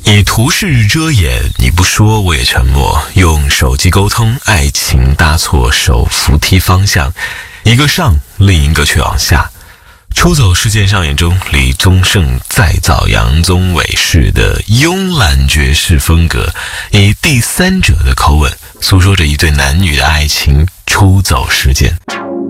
以图示遮掩，你不说我也沉默。用手机沟通，爱情搭错手扶梯方向，一个上，另一个却往下。出走事件上演中，李宗盛再造杨宗纬式的慵懒爵士风格，以第三者的口吻诉说着一对男女的爱情出走事件。